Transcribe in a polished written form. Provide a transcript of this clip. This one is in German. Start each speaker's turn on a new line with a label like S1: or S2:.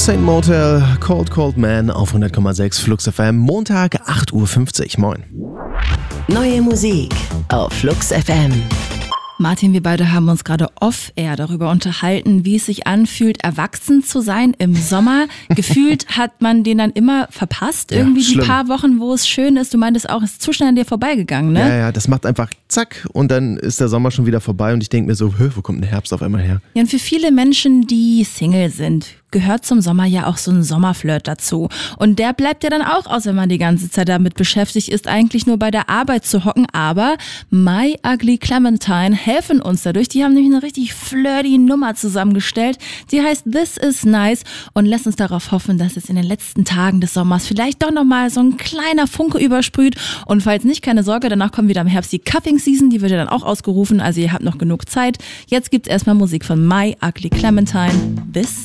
S1: Saint Motel, Cold Cold Man auf 100,6 Flux FM, Montag 8.50 Uhr. Moin.
S2: Neue Musik auf Flux FM.
S3: Martin, wir beide haben uns gerade off-air darüber unterhalten, wie es sich anfühlt, erwachsen zu sein im Sommer. Gefühlt hat man den dann immer verpasst, irgendwie
S1: schlimm.
S3: die paar Wochen, wo es schön ist. Du meintest auch, es ist zu schnell an dir vorbeigegangen, ne?
S1: Ja, das macht einfach zack und dann ist der Sommer schon wieder vorbei und ich denke mir so, wo kommt der Herbst auf einmal her?
S3: Ja, und für viele Menschen, die Single sind, gehört zum Sommer ja auch so ein Sommerflirt dazu. Und der bleibt ja dann auch aus, wenn man die ganze Zeit damit beschäftigt ist, eigentlich nur bei der Arbeit zu hocken. Aber My Ugly Clementine helfen uns dadurch. Die haben nämlich eine richtig flirty Nummer zusammengestellt. Die heißt This Is Nice und lässt uns darauf hoffen, dass es in den letzten Tagen des Sommers vielleicht doch nochmal so ein kleiner Funke übersprüht. Und falls nicht, keine Sorge, danach kommt wieder im Herbst die Cuffing Season. Die wird ja dann auch ausgerufen, also ihr habt noch genug Zeit. Jetzt gibt's erstmal Musik von My Ugly Clementine. Bis